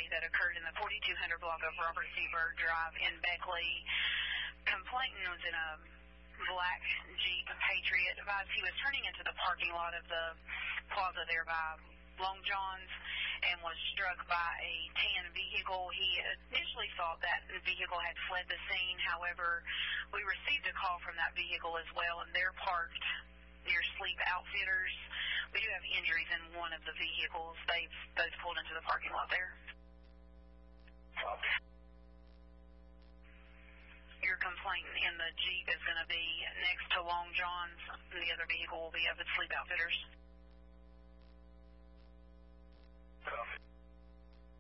that occurred in the 4200 block of Robert C. Byrd Drive in Beckley. Complainant was in a black Jeep Patriot. Advised he was turning into the parking lot of the plaza there by Long John's and was struck by a tan vehicle. He initially thought that the vehicle had fled the scene. However, we received a call from that vehicle as well, and they're parked near Sleep Outfitters. We do have injuries in one of the vehicles. They've both pulled into the parking lot there. Your complainant in the Jeep is going to be next to Long John's, and the other vehicle will be up at Sleep Outfitters.